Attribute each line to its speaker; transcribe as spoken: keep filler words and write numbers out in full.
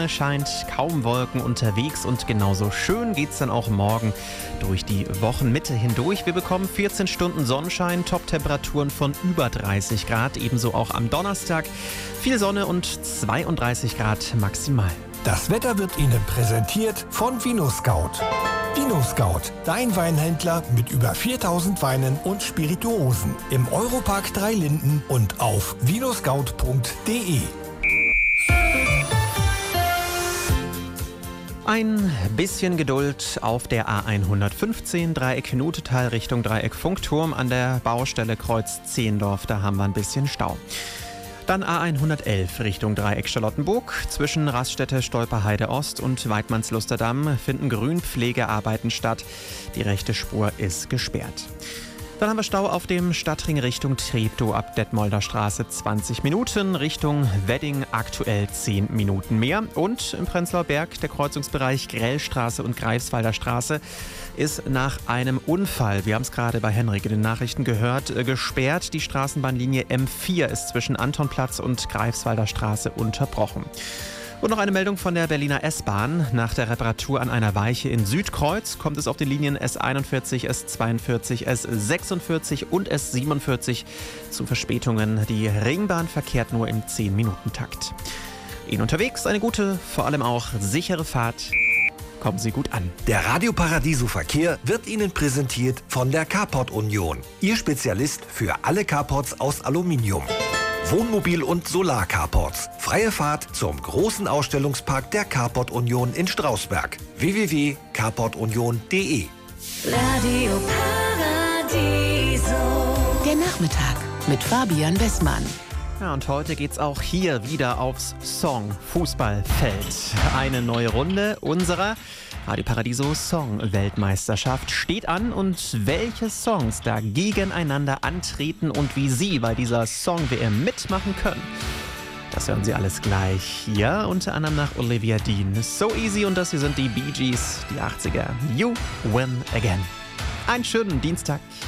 Speaker 1: Sonne scheint, kaum Wolken unterwegs und genauso schön geht's dann auch morgen durch die Wochenmitte hindurch. Wir bekommen vierzehn Stunden Sonnenschein, Top-Temperaturen von über dreißig Grad, ebenso auch am Donnerstag. Viel Sonne und zweiunddreißig Grad maximal.
Speaker 2: Das Wetter wird Ihnen präsentiert von VinoScout. VinoScout, dein Weinhändler mit über viertausend Weinen und Spirituosen. Im Europark Drei Linden und auf vinoscout punkt de.
Speaker 1: Ein bisschen Geduld auf der A hundertfünfzehn, Dreieck Nutetal Richtung Dreieck Funkturm an der Baustelle Kreuz Zehndorf. Da haben wir ein bisschen Stau. Dann A hundertelf Richtung Dreieck Charlottenburg. Zwischen Raststätte Stolperheide Ost und Weidmannslusterdamm finden Grünpflegearbeiten statt. Die rechte Spur ist gesperrt. Dann haben wir Stau auf dem Stadtring Richtung Treptow ab Detmolder Straße zwanzig Minuten, Richtung Wedding aktuell zehn Minuten mehr. Und im Prenzlauer Berg der Kreuzungsbereich Grellstraße und Greifswalder Straße ist nach einem Unfall, wir haben es gerade bei Henrik in den Nachrichten gehört, gesperrt. Die Straßenbahnlinie M vier ist zwischen Antonplatz und Greifswalder Straße unterbrochen. Und noch eine Meldung von der Berliner S-Bahn. Nach der Reparatur an einer Weiche in Südkreuz kommt es auf den Linien S einundvierzig, S zweiundvierzig, S sechsundvierzig und S siebenundvierzig zu Verspätungen. Die Ringbahn verkehrt nur im zehn Minuten Takt. Ihnen unterwegs eine gute, vor allem auch sichere Fahrt. Kommen Sie gut an.
Speaker 2: Der Radio Paradiso Verkehr wird Ihnen präsentiert von der Carport Union. Ihr Spezialist für alle Carports aus Aluminium. Wohnmobil- und Solar-Carports. Freie Fahrt zum großen Ausstellungspark der Carport Union in Strausberg. w w w punkt carport union punkt de.
Speaker 3: Radio Paradiso.
Speaker 4: Der Nachmittag mit Fabian Bessmann.
Speaker 1: Ja, und heute geht's auch hier wieder aufs Song-Fußballfeld. Eine neue Runde unserer Radio Paradiso Song-Weltmeisterschaft steht an, und welche Songs da gegeneinander antreten und wie Sie bei dieser Song-W M mitmachen können, das hören Sie alles gleich hier, unter anderem nach Olivia Dean. So Easy, und das hier sind die Bee Gees, die achtziger. You Win Again. Einen schönen Dienstag.